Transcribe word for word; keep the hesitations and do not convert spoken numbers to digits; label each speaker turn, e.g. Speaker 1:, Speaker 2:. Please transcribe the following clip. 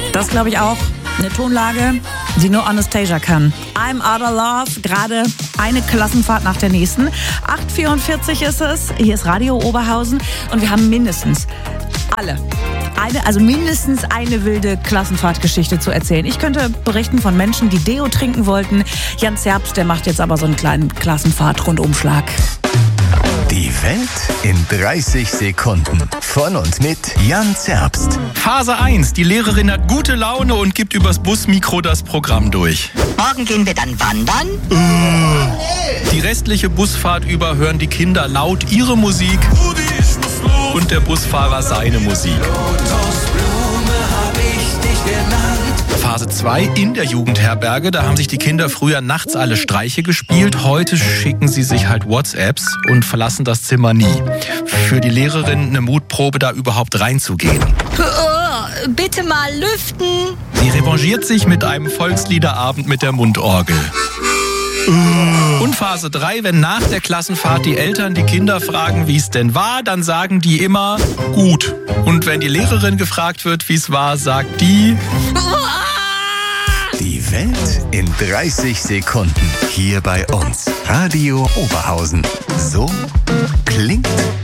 Speaker 1: Das glaube ich auch. Eine Tonlage, die nur Anastasia kann. I'm out of love, gerade eine Klassenfahrt nach der nächsten. acht Uhr vierundvierzig ist es, hier ist Radio Oberhausen und wir haben mindestens alle, eine, also mindestens eine wilde Klassenfahrtgeschichte zu erzählen. Ich könnte berichten von Menschen, die Deo trinken wollten. Jan Zerbst, der macht jetzt aber so einen kleinen Klassenfahrt-Rundumschlag.
Speaker 2: Die Welt in dreißig Sekunden. Von und mit Jan Zerbst.
Speaker 3: Phase eins. Die Lehrerin hat gute Laune und gibt übers Busmikro das Programm durch.
Speaker 4: Morgen gehen wir dann wandern.
Speaker 3: Die restliche Busfahrt über hören die Kinder laut ihre Musik und der Busfahrer seine Musik. Phase zwei in der Jugendherberge. Da haben sich die Kinder früher nachts alle Streiche gespielt. Heute schicken sie sich halt WhatsApps und verlassen das Zimmer nie. Für die Lehrerin eine Mutprobe, da überhaupt reinzugehen.
Speaker 4: Oh, bitte mal lüften.
Speaker 3: Sie revanchiert sich mit einem Volksliederabend mit der Mundorgel. Und Phase drei, wenn nach der Klassenfahrt die Eltern die Kinder fragen, wie es denn war, dann sagen die immer gut. Und wenn die Lehrerin gefragt wird, wie es war, sagt die...
Speaker 2: Die Welt in dreißig Sekunden. Hier bei uns. Radio Oberhausen. So klingt